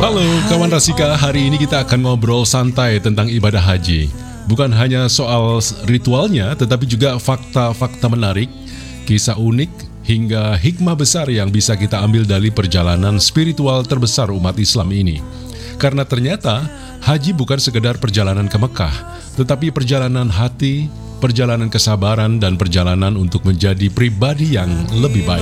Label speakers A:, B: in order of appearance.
A: Halo kawan Rasika, hari ini kita akan ngobrol santai tentang ibadah haji. Bukan hanya soal ritualnya, tetapi juga fakta-fakta menarik, kisah unik, hingga hikmah besar yang bisa kita ambil dari perjalanan spiritual terbesar umat Islam ini. Karena ternyata, haji bukan sekedar perjalanan ke Mekah, tetapi perjalanan hati, perjalanan kesabaran, dan perjalanan untuk menjadi pribadi yang lebih baik.